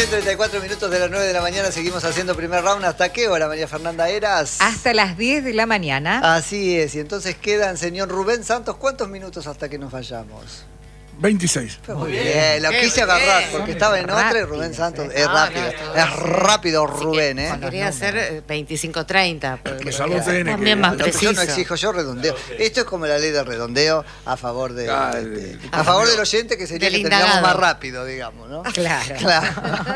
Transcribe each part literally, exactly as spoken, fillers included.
treinta y cuatro minutos de las nueve de la mañana, seguimos haciendo primer round. ¿Hasta qué hora, María Fernanda Heras? Hasta las diez de la mañana. Así es, y entonces quedan, señor Rubén Santos, ¿cuántos minutos hasta que nos vayamos? veintiséis. Muy bien, bien. Lo quise agarrar porque Son estaba en otra y rápidos, Rubén Santos ¿eh? es No, rápido. no, es rápido Rubén, ¿eh? Quería hacer veinticinco treinta. Que ya lo tiene. También que- más No, pero yo no preciso. exijo, yo redondeo. Esto es como la ley del redondeo a favor de, Ah, de- el- a favor del oyente, que sería Del que terminamos indagado. más rápido, digamos, ¿no? Claro. Claro.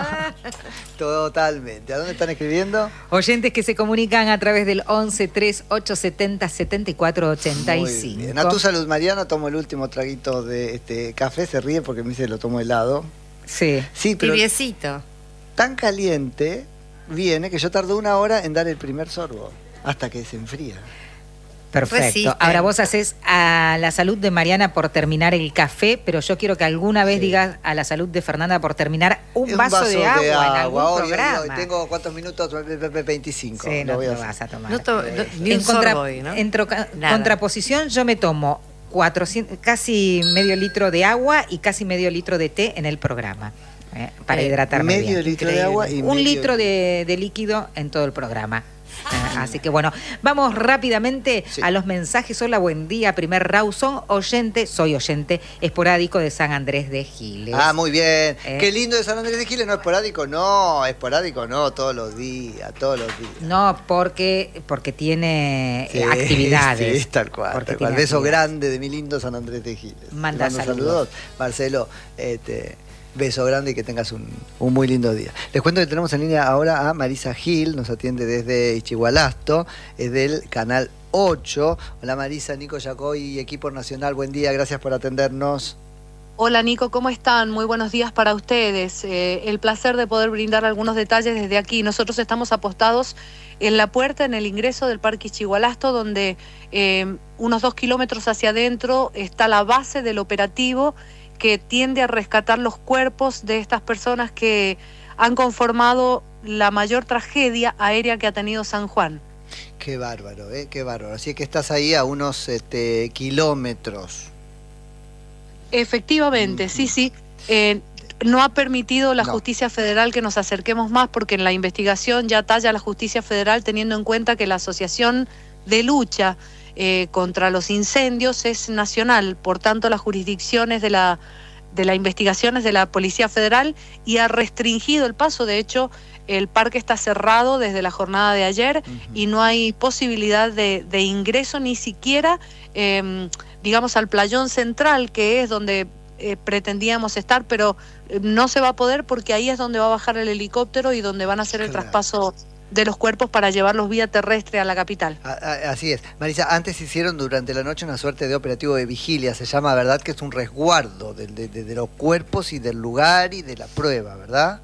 Totalmente. ¿A dónde están escribiendo? Oyentes que se comunican a través del once tres ocho setenta setenta y cuatro ochenta y Muy cinco. bien. A tu salud, Mariana, tomo el último traguito de este café, se ríe porque me dice lo tomo helado. Sí. Sí, pero Tibiecito. tan caliente viene que yo tardo una hora en dar el primer sorbo, hasta que se enfría. Perfecto. Resisten. Ahora vos haces a la salud de Mariana por terminar el café, pero yo quiero que alguna vez Sí. digas a la salud de Fernanda por terminar un, Un vaso, de agua en algún Hoy, hoy, programa. hoy tengo cuántos minutos, veinticinco. Sí, no voy te a lo hacer. vas a tomar. No to- no- ni en un contra- sorbo hoy, ¿no? en troca- Nada. contraposición, yo me tomo cuatrocientos, casi medio litro de agua y casi medio litro de té en el programa, eh, para Eh, hidratarme Medio bien. litro de agua y Un medio- litro de, de líquido en todo el programa. Eh, así que bueno, vamos rápidamente Sí. a los mensajes. Hola, buen día. Primer Rawson, oyente, soy oyente esporádico de San Andrés de Giles. Ah, muy bien. Eh. Qué lindo de San Andrés de Giles, no esporádico, no, esporádico no, todos los días, todos los días. No, porque, porque tiene eh, Sí, actividades. Sí, tal cual. Porque Tal cual. tiene Beso actividades. grande de mi lindo San Andrés de Giles. Te Manda mando saludos. Marcelo, este, beso grande y que tengas un, un muy lindo día. Les cuento que tenemos en línea ahora a Marisa Gil, nos atiende desde Ichigualasto, es del canal ocho. Hola Marisa, Nico Yacoy y equipo nacional, buen día, gracias por atendernos. Hola Nico, ¿cómo están? Muy buenos días para ustedes. Eh, el placer de poder brindar algunos detalles desde aquí. Nosotros estamos apostados en la puerta, en el ingreso del Parque Ichigualasto, donde eh, unos dos kilómetros hacia adentro está la base del operativo que tiende a rescatar los cuerpos de estas personas que han conformado la mayor tragedia aérea que ha tenido San Juan. Qué bárbaro, ¿eh? Qué bárbaro. Así que estás ahí a unos este, kilómetros. Efectivamente, sí, sí. Eh, no ha permitido la No. justicia federal que nos acerquemos más porque en la investigación ya talla la justicia federal teniendo en cuenta que la asociación de lucha eh, contra los incendios es nacional, por tanto las jurisdicciones de la de la investigación es de la Policía Federal y ha restringido el paso. De hecho, el parque está cerrado desde la jornada de ayer Ujú. y no hay posibilidad de, de ingreso ni siquiera, eh, digamos, al playón central, que es donde eh, pretendíamos estar, pero eh, no se va a poder porque ahí es donde va a bajar el helicóptero y donde van a hacer el Claro. traspaso de los cuerpos para llevarlos vía terrestre a la capital. A- a- Así es. Marisa, antes hicieron durante la noche una suerte de operativo de vigilia, se llama, ¿verdad? Que es un resguardo de, de- de- de los cuerpos y del lugar y de la prueba, ¿verdad?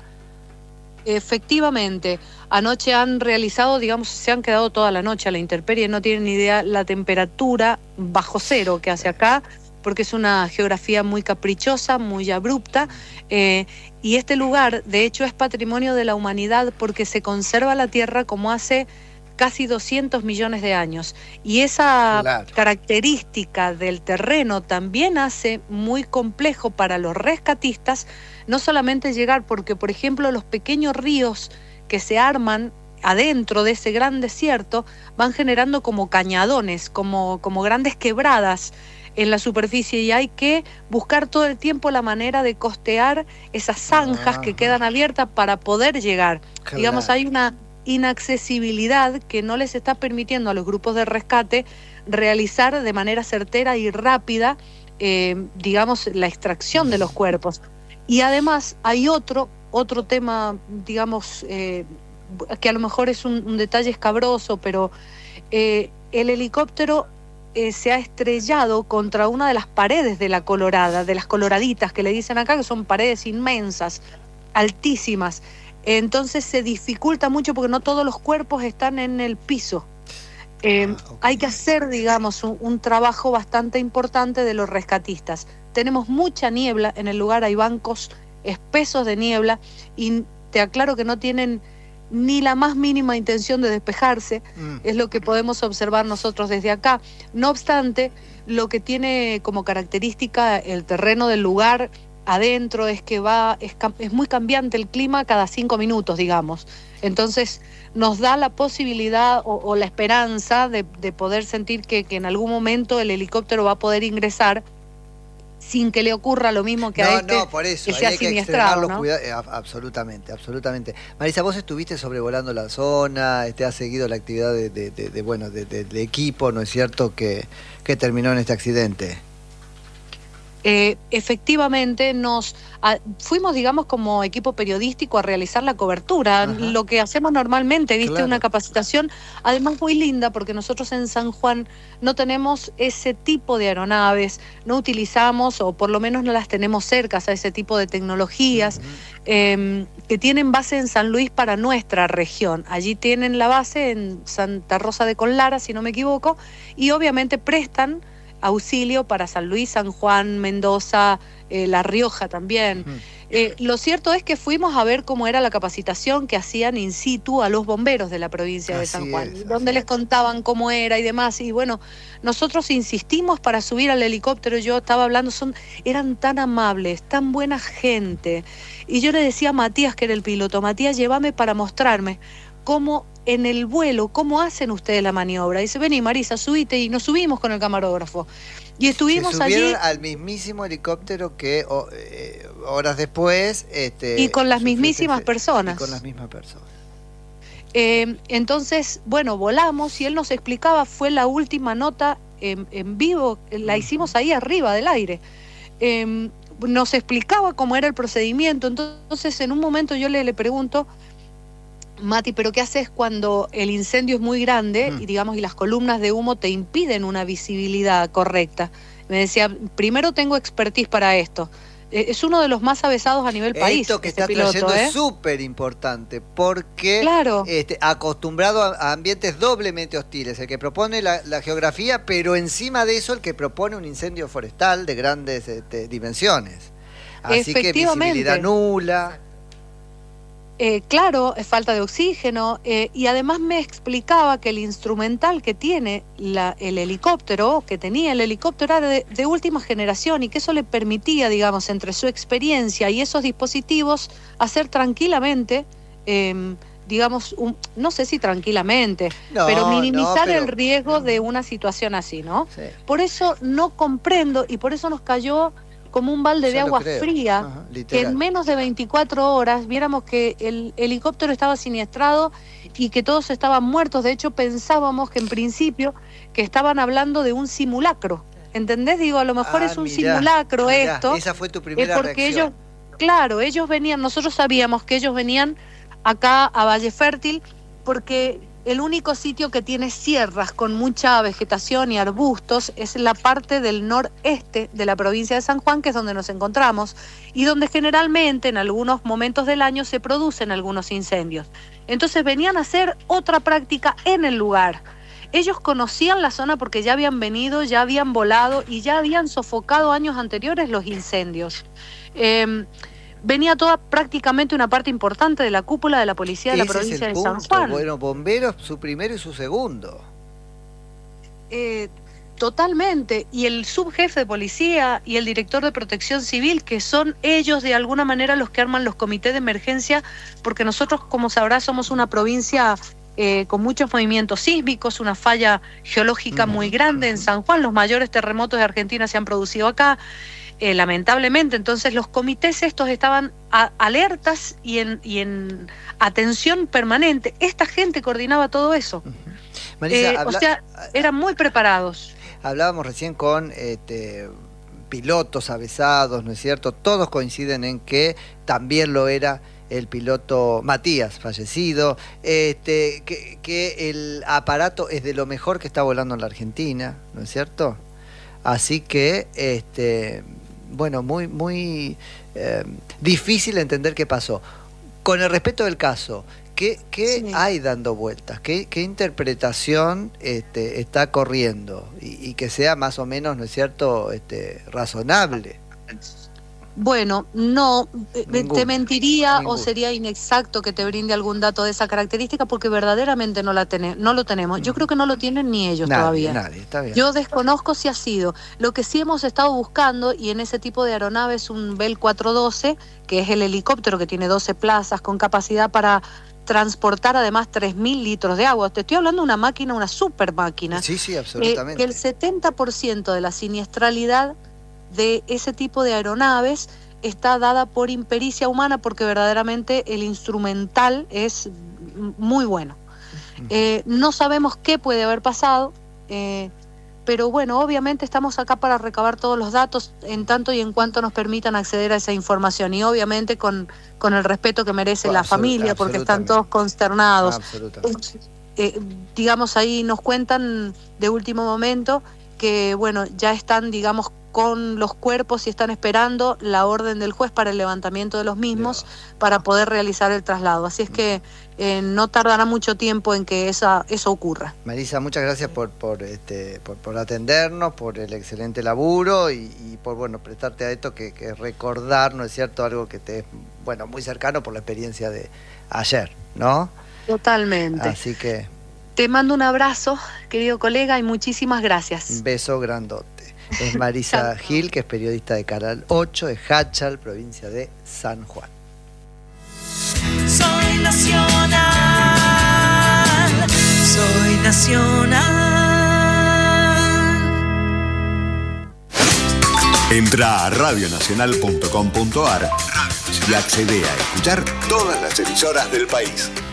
Efectivamente, anoche han realizado, digamos, se han quedado toda la noche a la intemperie, no tienen ni idea la temperatura bajo cero que hace acá, porque es una geografía muy caprichosa, muy abrupta, eh, y este lugar, de hecho, es patrimonio de la humanidad porque se conserva la tierra como hace casi doscientos millones de años, y esa Claro. característica del terreno también hace muy complejo para los rescatistas no solamente llegar, porque por ejemplo los pequeños ríos que se arman adentro de ese gran desierto van generando como cañadones, como, como grandes quebradas en la superficie, y hay que buscar todo el tiempo la manera de costear esas zanjas Ah. que quedan abiertas para poder llegar. Claro. Digamos, hay una inaccesibilidad que no les está permitiendo a los grupos de rescate realizar de manera certera y rápida, eh, digamos, la extracción de los cuerpos. Y además hay otro, otro tema, digamos, eh, que a lo mejor es un, un detalle escabroso, pero eh, el helicóptero eh, se ha estrellado contra una de las paredes de la Colorada, de las coloraditas que le dicen acá, que son paredes inmensas, altísimas. Entonces se dificulta mucho porque no todos los cuerpos están en el piso. Eh, Ah, ok. Hay que hacer, digamos, un, un trabajo bastante importante de los rescatistas. Tenemos mucha niebla en el lugar, hay bancos espesos de niebla y te aclaro que no tienen ni la más mínima intención de despejarse, Mm. es lo que podemos observar nosotros desde acá. No obstante, lo que tiene como característica el terreno del lugar, adentro es que va, es, es muy cambiante el clima cada cinco minutos, digamos. Entonces nos da la posibilidad o, o la esperanza de, de poder sentir que, que en algún momento el helicóptero va a poder ingresar sin que le ocurra lo mismo que no, a este, no, por eso, que sea hay que siniestrado, extremar los ¿no? cuidados. Eh, absolutamente, absolutamente. Marisa, vos estuviste sobrevolando la zona, este, has seguido la actividad de, de, de, de bueno, de, de, de equipo, ¿no es cierto?, que, que terminó en este accidente. Eh, efectivamente nos a, fuimos, digamos, como equipo periodístico a realizar la cobertura. Ajá. Lo que hacemos normalmente, viste, claro. Una capacitación además muy linda, porque nosotros en San Juan no tenemos ese tipo de aeronaves, no utilizamos, o por lo menos no las tenemos cercas a ese tipo de tecnologías. Uh-huh. eh, que tienen base en San Luis para nuestra región. Allí tienen la base en Santa Rosa de Conlara, si no me equivoco, y obviamente prestan auxilio para San Luis, San Juan, Mendoza, eh, La Rioja también. Uh-huh. Eh, lo cierto es que fuimos a ver cómo era la capacitación que hacían in situ a los bomberos de la provincia así de San Juan, es, donde les contaban cómo era y demás. Y bueno, nosotros insistimos para subir al helicóptero. Yo estaba hablando, son, eran tan amables, tan buena gente. Y yo le decía a Matías, que era el piloto, Matías, llévame para mostrarme cómo en el vuelo, cómo hacen ustedes la maniobra. Y dice, vení Marisa, subite, y nos subimos con el camarógrafo. Y estuvimos Se subieron allí al mismísimo helicóptero que oh, eh, horas después... Este, y con las mismísimas personas. Y con las mismas personas. Eh, entonces, bueno, volamos y él nos explicaba, fue la última nota en, en vivo, la hicimos ahí arriba del aire. Eh, nos explicaba cómo era el procedimiento. Entonces, en un momento yo le, le pregunto... Mati, ¿pero qué haces cuando el incendio es muy grande mm. y digamos y las columnas de humo te impiden una visibilidad correcta? Me decía, primero tengo expertise para esto. Eh, es uno de los más avesados a nivel país. Esto que este está piloto, trayendo ¿eh? es súper importante porque claro. este, acostumbrado a, a ambientes doblemente hostiles, el que propone la, la geografía, pero encima de eso el que propone un incendio forestal de grandes este, dimensiones. Así que visibilidad nula. Eh, claro, es falta de oxígeno, eh, y además me explicaba que el instrumental que tiene la, el helicóptero, que tenía el helicóptero, era de, de última generación, y que eso le permitía, digamos, entre su experiencia y esos dispositivos, hacer tranquilamente, eh, digamos, un, no sé si tranquilamente, no, pero minimizar no, pero... el riesgo de una situación así, ¿no? Sí. Por eso no comprendo, y por eso nos cayó como un balde Yo de agua fría, Ajá, que en menos de veinticuatro horas viéramos que el helicóptero estaba siniestrado y que todos estaban muertos. De hecho, pensábamos que en principio que estaban hablando de un simulacro. ¿Entendés? Digo, a lo mejor ah, es un mirá, simulacro mirá, esto. Esa fue tu primera porque reacción. Ellos, claro, ellos venían, nosotros sabíamos que ellos venían acá a Valle Fértil porque el único sitio que tiene sierras con mucha vegetación y arbustos es la parte del noreste de la provincia de San Juan, que es donde nos encontramos, y donde generalmente en algunos momentos del año se producen algunos incendios. Entonces venían a hacer otra práctica en el lugar. Ellos conocían la zona porque ya habían venido, ya habían volado y ya habían sofocado años anteriores los incendios. Eh, Venía toda prácticamente una parte importante de la cúpula de la policía de la provincia de San Juan. Bueno, bomberos, su primero y su segundo. Eh, totalmente. Y el subjefe de policía y el director de protección civil, que son ellos de alguna manera los que arman los comités de emergencia, porque nosotros, como sabrás, somos una provincia eh, con muchos movimientos sísmicos, una falla geológica uh-huh. muy grande en San Juan. Los mayores terremotos de Argentina se han producido acá. Eh, lamentablemente, entonces los comités estos estaban a, alertas y en, y en atención permanente. Esta gente coordinaba todo eso. Uh-huh. Marisa, eh, habla... O sea, eran muy preparados. Hablábamos recién con este, pilotos avesados, ¿no es cierto? Todos coinciden en que también lo era el piloto Matías, fallecido, este, que, que el aparato es de lo mejor que está volando en la Argentina, ¿no es cierto? Así que... este bueno, muy, muy eh, difícil entender qué pasó. Con el respeto del caso, ¿qué, qué sí. hay dando vueltas? ¿Qué, qué interpretación este, está corriendo? Y, y que sea más o menos, ¿no es cierto?, este, razonable. Bueno, no, eh, Ninguno. te mentiría Ninguno. o sería inexacto que te brinde algún dato de esa característica porque verdaderamente no la tene- no lo tenemos. Yo creo que no lo tienen ni ellos Nadie, todavía. nadie, está bien. Yo desconozco si ha sido. Lo que sí hemos estado buscando, y en ese tipo de aeronaves, un Bell cuatrocientos doce, que es el helicóptero que tiene doce plazas, con capacidad para transportar además tres mil litros de agua. Te estoy hablando de una máquina, una super máquina. Sí, sí, Eh, absolutamente. que el setenta por ciento de la siniestralidad de ese tipo de aeronaves está dada por impericia humana porque verdaderamente el instrumental es m- muy bueno. Eh, no sabemos qué puede haber pasado, eh, pero bueno, obviamente estamos acá para recabar todos los datos en tanto y en cuanto nos permitan acceder a esa información y obviamente con, con el respeto que merece la Absolut- familia porque están absolutamente. todos consternados. Absolutamente. Eh, digamos, ahí nos cuentan de último momento que, bueno, ya están, digamos, con los cuerpos y están esperando la orden del juez para el levantamiento de los mismos para poder realizar el traslado. Así es que eh, no tardará mucho tiempo en que esa, eso ocurra. Marisa, muchas gracias por por, este, por por atendernos, por el excelente laburo y, y por bueno prestarte a esto que, que recordar, ¿no es cierto? Algo que te es bueno muy cercano por la experiencia de ayer, ¿no? Totalmente. Así que Te mando un abrazo, querido colega, y muchísimas gracias. un beso grandote. Es Marisa Chao. Gil, que es periodista de Canal ocho de Hachal, provincia de San Juan. Soy nacional, soy nacional. Entra a radio nacional punto com punto ar y accede a escuchar todas las emisoras del país.